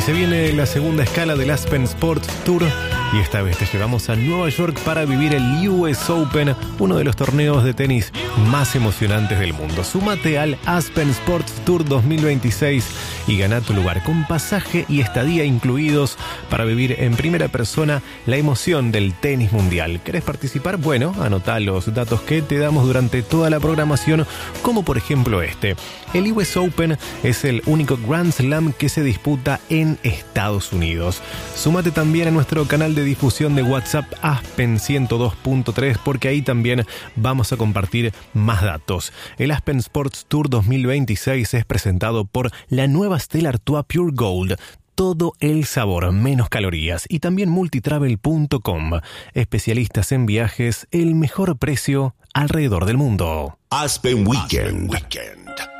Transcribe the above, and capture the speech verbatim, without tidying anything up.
se viene la segunda escala del Aspen Sports Tour y esta vez te llevamos a Nueva York para vivir el U S Open, uno de los torneos de tenis más emocionantes del mundo. Súmate al Aspen Sports Tour dos mil veintiséis y gana tu lugar con pasaje y estadía incluidos para vivir en primera persona la emoción del tenis mundial. ¿Querés participar? Bueno, anotá los datos que te damos durante toda la programación, como por ejemplo este. El U S Open es el único Grand Slam que se disputa en Estados Unidos. Súmate también a nuestro canal de difusión de WhatsApp Aspen ciento dos punto tres porque ahí también vamos a compartir más datos. El Aspen Sports Tour dos mil veintiséis es presentado por la nueva Stella Artois Pure Gold. Todo el sabor, menos calorías. Y también multitravel punto com. Especialistas en viajes, el mejor precio alrededor del mundo. Aspen Weekend. Aspen Weekend.